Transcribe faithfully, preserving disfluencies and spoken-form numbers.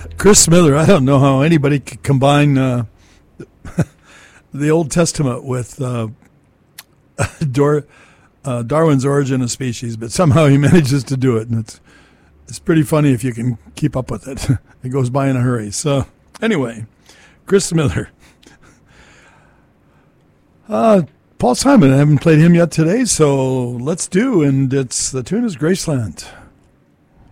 Chris Smither, I don't know how anybody could combine uh, the Old Testament with uh, Dor- uh, Darwin's Origin of Species, but somehow he manages to do it, and it's it's pretty funny if you can keep up with it. It goes by in a hurry. So anyway, Chris Smither. Uh, Paul Simon, I haven't played him yet today, so let's do, and it's the tune is Graceland.